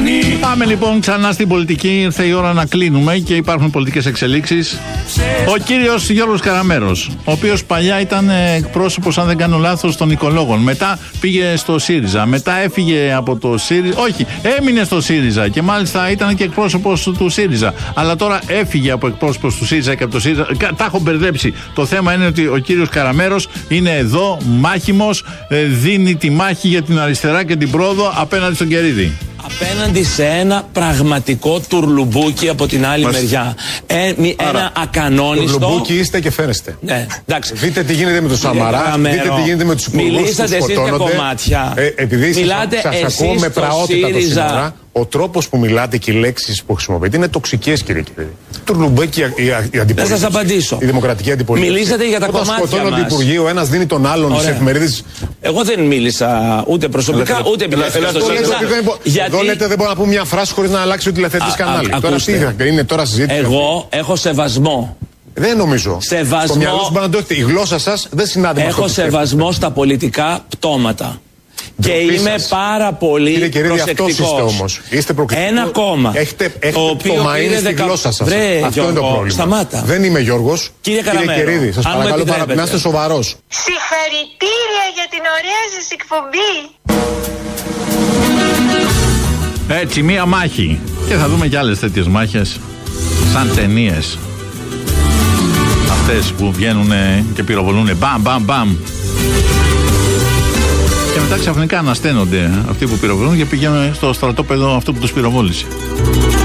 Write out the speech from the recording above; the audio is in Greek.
Πάμε λοιπόν ξανά στην πολιτική. Ήρθε η ώρα να κλείνουμε και υπάρχουν πολιτικές εξελίξεις. Ο κύριος Γιώργος Καραμέρος, ο οποίος παλιά ήταν εκπρόσωπος, αν δεν κάνω λάθος, των οικολόγων. Μετά πήγε στο ΣΥΡΙΖΑ. Μετά έφυγε από το ΣΥΡΙΖΑ. Όχι, έμεινε στο ΣΥΡΙΖΑ και μάλιστα ήταν και εκπρόσωπος του ΣΥΡΙΖΑ. Αλλά τώρα έφυγε από εκπρόσωπος του ΣΥΡΙΖΑ και από το ΣΥΡΙΖΑ. Τα έχω μπερδέψει. Το θέμα είναι ότι ο κύριος Καραμέρος είναι εδώ, μάχημος, δίνει τη μάχη για την αριστερά και την πρόοδο απέναντι στον Κερίδη. Απέναντι σε ένα πραγματικό τουρλουμπούκι από την άλλη μεριά. Ένα ακανόνιστο. Τουρλουμπούκι είστε και φέρεστε. Ναι, εντάξει. Δείτε τι γίνεται με τον Σαμαρά, δείτε τι γίνεται με τους υπουργούς. Μιλήσατε εσείς για κομμάτια. Επειδή σας ακούω με πραότητα το σήμερα, ο τρόπος που μιλάτε και οι λέξεις που χρησιμοποιείτε είναι τοξικές, κύριε Κερίδη. Τουρλουμπούκι η αντιπολίτευση. Θα σας απαντήσω. Η δημοκρατική αντιπολίτευση. Μιλήσατε για τα όταν κομμάτια μας. Όταν σκοτώνονται υπουργοί, ο ένας δίνει τον άλλον σε εφημερίδες. Εγώ δεν μίλησα ούτε προσωπικά ούτε επιλεκτικά στο ΣΥΡΙΖΑ. Εδώ λέτε δεν μπορώ να πω μια φράση χωρίς να αλλάξει ο τηλεθεατής κανάλι. Τώρα τι είναι τώρα συζήτηση. Εγώ έχω σεβασμό. Δεν νομίζω. Σεβασμό. Στο μυαλό σου μπορεί να το έχετε. Η γλώσσα σας δεν συνάδει με αυτό. Έχω σεβασμό στα πολιτικά πτώματα. Και είμαι πάρα πολύ προσεκτικός. Είστε όμως. Είστε προκλητικός. Ένα κόμμα. Έχετε πτώμα, είναι στη γλώσσα σας. Αυτό είναι το πρόβλημα. Σταμάτα. Δεν είμαι Γιώργος. Κύριε Κερίδη, σας παρακαλώ πάρα πολύ να είστε σοβαρός. Συγχαρητήρια για την ωραία σας εκπομπή. Έτσι, μία μάχη. Και θα δούμε και άλλες τέτοιες μάχες, σαν ταινίες. Αυτές που βγαίνουν και πυροβολούν μπαμ, μπαμ, μπαμ. Και μετά ξαφνικά ανασταίνονται αυτοί που πυροβολούν και πηγαίνουν στο στρατόπεδο αυτό που τους πυροβόλησε.